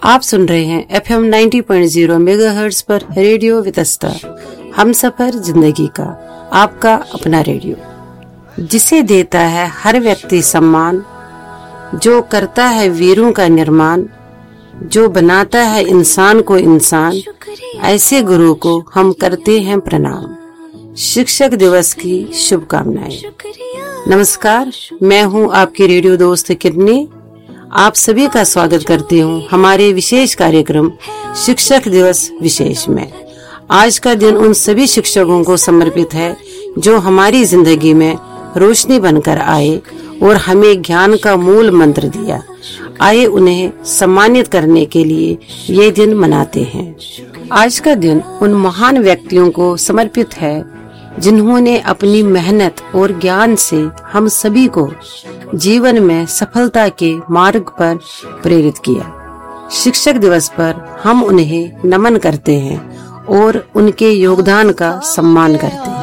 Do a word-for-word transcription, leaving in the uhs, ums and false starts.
आप सुन रहे हैं F M ninety point zero megahertz पर रेडियो वितस्ता, हम सफर जिंदगी का, आपका अपना रेडियो, जिसे देता है हर व्यक्ति सम्मान, जो करता है वीरों का निर्माण, जो बनाता है इंसान को इंसान, ऐसे गुरु को हम करते हैं प्रणाम। शिक्षक दिवस की शुभकामनाएं। नमस्कार, मैं हूं आपकी रेडियो दोस्त किडनी। आप सभी का स्वागत करती हूं हमारे विशेष कार्यक्रम शिक्षक दिवस विशेष में। आज का दिन उन सभी शिक्षकों को समर्पित है जो हमारी जिंदगी में रोशनी बनकर आए और हमें ज्ञान का मूल मंत्र दिया। आए उन्हें सम्मानित करने के लिए ये दिन मनाते हैं। आज का दिन उन महान व्यक्तियों को समर्पित है जिन्होंने अपनी मेहनत और ज्ञान से हम सभी को जीवन में सफलता के मार्ग पर प्रेरित किया। शिक्षक दिवस पर हम उन्हें नमन करते हैं और उनके योगदान का सम्मान करते हैं।